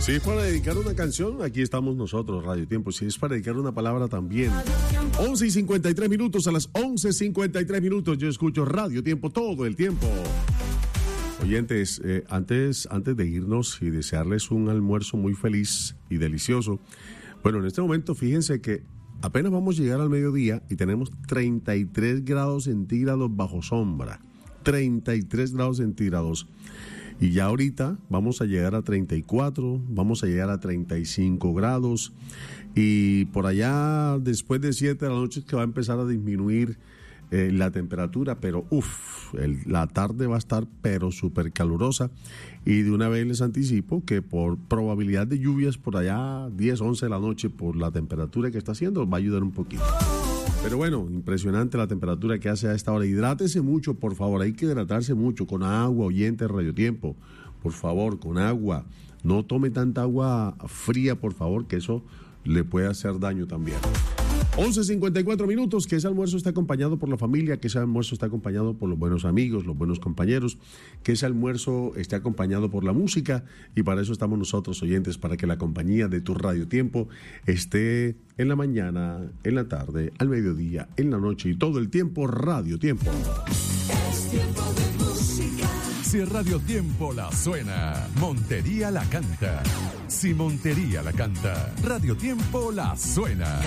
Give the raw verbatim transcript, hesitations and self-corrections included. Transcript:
Si es para dedicar una canción, aquí estamos nosotros, Radio Tiempo. Si es para dedicar una palabra, también. once y cincuenta y tres minutos, a las once y cincuenta y tres minutos, yo escucho Radio Tiempo todo el tiempo. Oyentes, eh, antes, antes de irnos y desearles un almuerzo muy feliz y delicioso, bueno, en este momento fíjense que apenas vamos a llegar al mediodía y tenemos treinta y tres grados centígrados bajo sombra. treinta y tres grados centígrados. Y ya ahorita vamos a llegar a treinta y cuatro, vamos a llegar a treinta y cinco grados. Y por allá, después de siete de la noche, es que va a empezar a disminuir eh, la temperatura. Pero uff, la tarde va a estar pero súper calurosa. Y de una vez les anticipo que por probabilidad de lluvias por allá, diez, once de la noche, por la temperatura que está haciendo, va a ayudar un poquito. Pero bueno, impresionante la temperatura que hace a esta hora. Hidrátese mucho, por favor, hay que hidratarse mucho con agua, oyente Radio Tiempo. Por favor, con agua. No tome tanta agua fría, por favor, que eso le puede hacer daño también. once cincuenta y cuatro minutos, que ese almuerzo está acompañado por la familia, que ese almuerzo está acompañado por los buenos amigos, los buenos compañeros, que ese almuerzo esté acompañado por la música, y para eso estamos nosotros, oyentes, para que la compañía de tu Radio Tiempo esté en la mañana, en la tarde, al mediodía, en la noche y todo el tiempo. Radio Tiempo. Es tiempo de música. Si Radio Tiempo la suena, Montería la canta. Si Montería la canta, Radio Tiempo la suena.